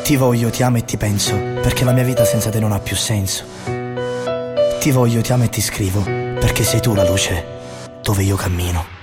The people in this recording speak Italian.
Ti voglio, ti amo e ti penso, perché la mia vita senza te non ha più senso. Ti voglio, ti amo e ti scrivo, perché sei tu la luce dove io cammino.